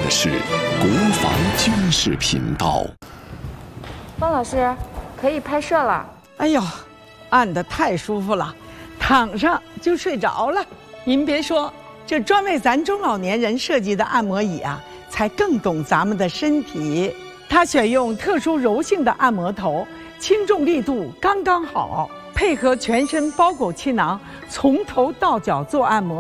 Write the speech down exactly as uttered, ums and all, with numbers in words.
是国防军事频道。 方老师，可以拍摄了。 哎呦，按得太舒服了，躺上就睡着了。您别说，这专为咱中老年人设计的按摩椅啊，才更懂咱们的身体。它选用特殊柔性的按摩头，轻重力度刚刚好，配合全身包裹气囊，从头到脚做按摩。